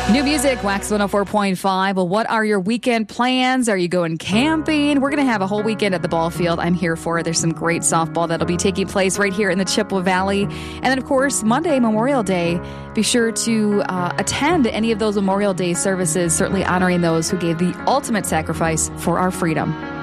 New music, Wax 104.5. Well, what are your weekend plans? Are you going camping? We're going to have a whole weekend at the ball field. I'm here for it. There's some great softball that'll be taking place right here in the Chippewa Valley. And then, of course, Monday, Memorial Day. Be sure to attend any of those Memorial Day services, certainly honoring those who gave the ultimate sacrifice for our freedom.